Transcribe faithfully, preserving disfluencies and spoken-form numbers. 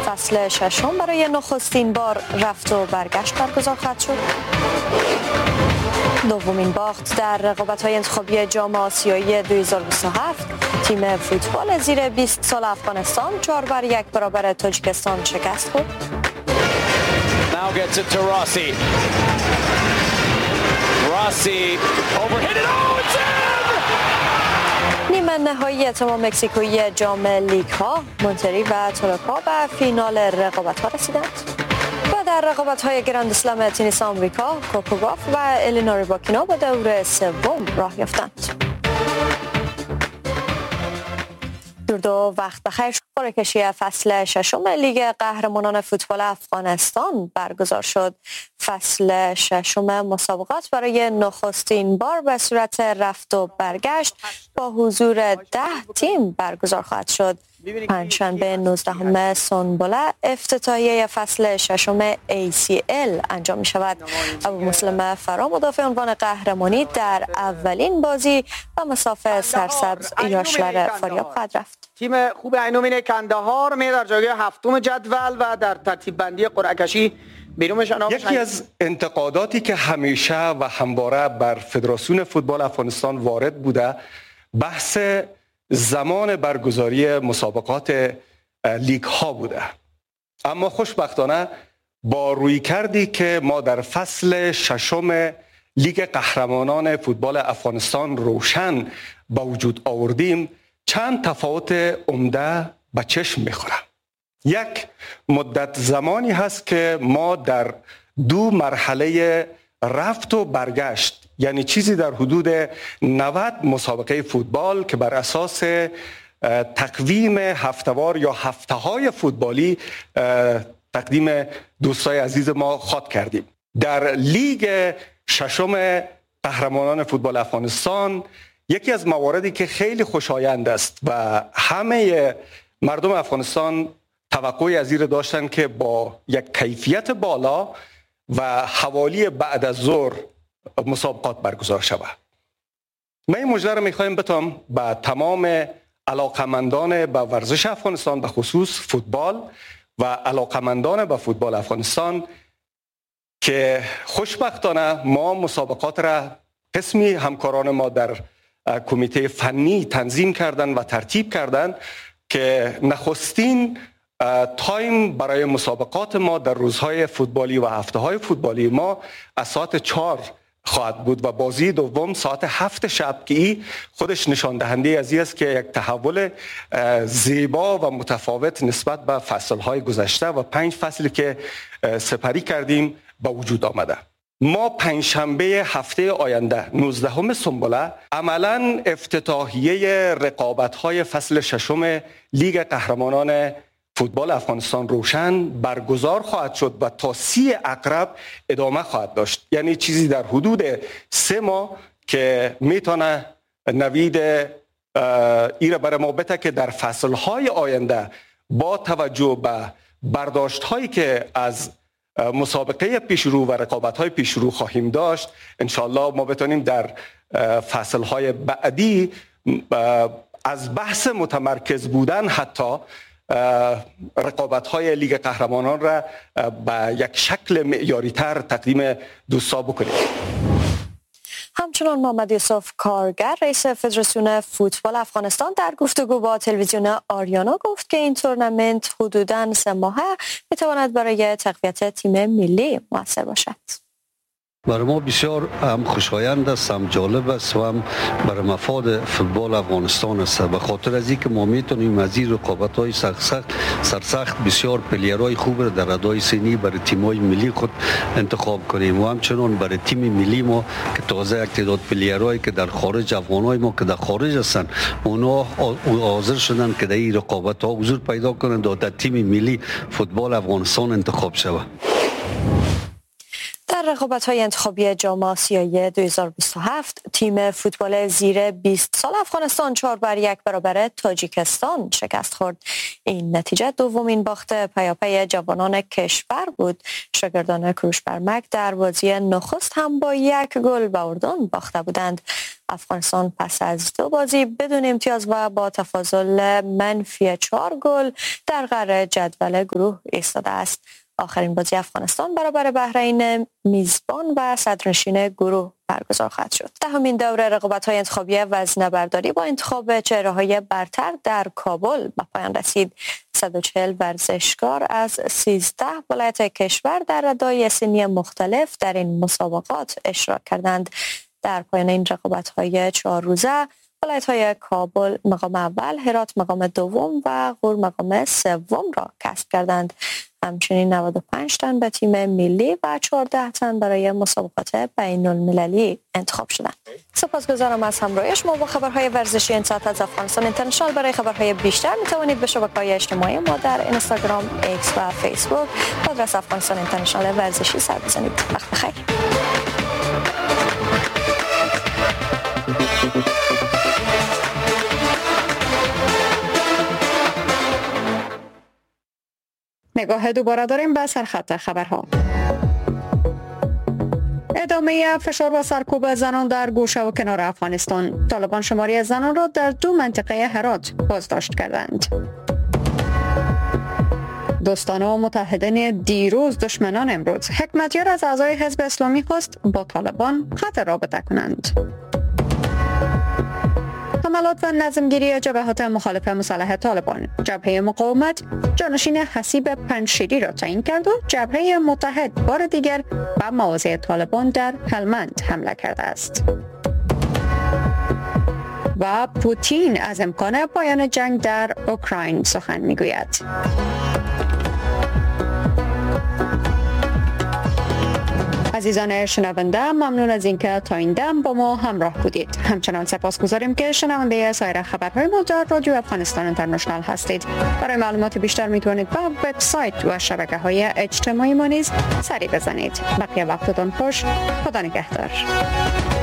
فصل ششم برای نخستین بار رفت و برگشت برگزار خواهد شد. دومین باخت در رقابت‌های انتخابی جام آسیایی دو هزار و بیست و هفت تیم فوتبال زیر بیست سال افغانستان چهار بر یک برابر تاجیکستان شکست خورد. Now gets it to Rossi. Rossi overhit it. Oh, it's in! نیمه نهایی تمام مکزیکویی جام لیگ ها مونتری و تولوکا به فینال رقابت ها رسیدند و در رقابت های گرند اسلم تنیس آمریکا کوکوگاف و الینور باکینا به دور سوم راه یافتند. درود و وقت بخیر. قرعه کشی فصل ششم لیگ قهرمانان فوتبال افغانستان برگزار شد. فصل ششم مسابقات برای نخستین بار به صورت رفت و برگشت با حضور ده تیم برگزار خواهد شد. پنجشنبه نوزدهم سنبله افتتاحیه فصل ششم ای سی ال انجام می شود. ابومسلم فرا مدافع عنوان قهرمانی در اولین بازی و مسافر سرسبز یاشور فاریاب خواهد رفت. تیم خوب عینومین کندهار می در جایگاه هفتم جدول و در ترتیب بندی قرعه کشی بیرونشان. یکی از انتقاداتی که همیشه و همواره بر فدراسیون فوتبال افغانستان وارد بوده بحث زمان برگزاری مسابقات لیگ ها بوده، اما خوشبختانه با روی کردی که ما در فصل ششم لیگ قهرمانان فوتبال افغانستان روشن با وجود آوردیم چند تفاوت عمده به چشم میخوره. یک، مدت زمانی هست که ما در دو مرحله رفت و برگشت، یعنی چیزی در حدود نود مسابقه فوتبال که بر اساس تقویم هفته‌وار یا هفته‌های فوتبالی تقدیم دوستای عزیز ما خواد کردیم. در لیگ ششم قهرمانان فوتبال افغانستان یکی از مواردی که خیلی خوشایند است و همه مردم افغانستان توقعی از این داشتن که با یک کیفیت بالا و حوالی بعد از ظهر مسابقات برگزار شود. من این مژده را میخوایم بتم به تمام علاقمندان به ورزش افغانستان به خصوص فوتبال و علاقمندان به فوتبال افغانستان که خوشبختانه ما مسابقات را قسمی همکاران ما در کمیته فنی تنظیم کردن و ترتیب کردن که نخستین تایم برای مسابقات ما در روزهای فوتبالی و هفته‌های فوتبالی ما از ساعت چهار خواهد بود و بازی دوم ساعت هفت شب که این خودش نشان دهنده از این است که یک تحول زیبا و متفاوت نسبت به فصلهای گذشته و پنج فصلی که سپری کردیم به وجود آمده. ما پنجشنبه هفته آینده نوزدهم سنبله عملاً افتتاحیه رقابت‌های فصل ششم لیگ قهرمانان فوتبال افغانستان روشن برگزار خواهد شد و تا سی عقرب ادامه خواهد داشت، یعنی چیزی در حدود سه ماه که میتونه نوید ایره برای ما بده که در فصلهای آینده با توجه به برداشت‌هایی که از مسابقه پیشرو و رقابت‌های پیشرو خواهیم داشت انشالله ما بتونیم در فصلهای بعدی از بحث متمرکز بودن حتی رقابت‌های لیگ قهرمانان را به یک شکل معیاری تر تقدیم دوستا بکنیم. همچنان محمد یوسف کارگر رئیس فدراسیون فوتبال افغانستان در گفتگو با تلویزیون آریانا گفت که این تورنمنت حدوداً سه ماهه میتواند برای تقویت تیم ملی موثر باشد. برای ما بسیار هم خوشایند است، هم جالب است و هم برای مفاد فوتبال افغانستان است. به خاطر از اینکه ما میتونیم از این رقابت‌های سرسخت سرسخت بسیار پلیرهای خوب را در ادای سنی برای تیم‌های ملی خود انتخاب کنیم و همچنان برای تیم ملی ما که تازه یک تعداد پلیرهایی که در خارج افغانای ما که در خارج هستند اونا حاضر شدن که در این رقابت‌ها حضور پیدا کنند و در تیم ملی فوتبال افغانستان انتخاب شود. در رقابت‌های انتخابی جام آسیایی دو هزار و بیست و هفت تیم فوتبال زیر بیست سال افغانستان چهار بر یک برابر تاجیکستان شکست خورد. این نتیجه دومین باخت پیاپی جوانان کشور بود. شاگردان کروش برمک در بازی نخست هم با یک گل به اردن باخته بودند. افغانستان پس از دو بازی بدون امتیاز و با تفاضل منفی چهار گل در قعر جدول گروه ایستاده است. آخرین بازی افغانستان برابر بحرین میزبان و صدرنشین گروه برگزار خواهد شد. دهمین دوره رقابت‌های انتخابی وزنه‌برداری با انتخاب چهره‌های برتر در کابل به پایان رسید. صد و چهل ورزشکار از سیزده ولایت کشور در ردای سنی مختلف در این مسابقات اشتراک کردند. در پایان این رقابت‌های چهار روزه ولایت‌های کابل مقام اول، هرات مقام دوم و غور مقام سوم را کسب کردند. همچنین نود و پنج تن به تیم ملی و چهارده تن برای مسابقات بین المللی انتخاب شدند. سپاسگزارم از همراهی شما با خبرهای ورزشی این ساعت از افغانستان اینترنشنال. برای خبرهای بیشتر می توانید به شبکه‌های اجتماعی ما در اینستاگرام، ایکس و فیسبوک با آدرس افغانستان اینترنشنال ورزشی سر بزنید. وقت بخیر. نگاه دوباره داریم به سرخط خبرها. ادامه فشار و سرکوب زنان در گوشه و کنار افغانستان. طالبان شماری زنان را در دو منطقه هرات بازداشت کردند. دوستان و متحدین دیروز دشمنان امروز. حکمتیار از اعضای حزب اسلامی خواست با طالبان قطع رابطه کنند. حملات و نظمگیری جبهات مخالف مسلح طالبان. جبهه مقاومت جانشین حسیب پنجشیری را تعیین کرد و جبهه متحد بار دیگر به مواضع طالبان در هلمند حمله کرده است. و پوتین از امکان پایان جنگ در اوکراین سخن میگوید. عزیزان شنونده، ممنون از اینکه تا این دم با ما همراه بودید. همچنان سپاسگزاریم که شنونده سایر خبرهای ما در رادیو افغانستان اینترنشنال هستید. برای معلومات بیشتر میتونید به وبسایت و شبکه‌های اجتماعی ما نیز سری بزنید. بقیه وقتتون خوش. خدا نگهدار.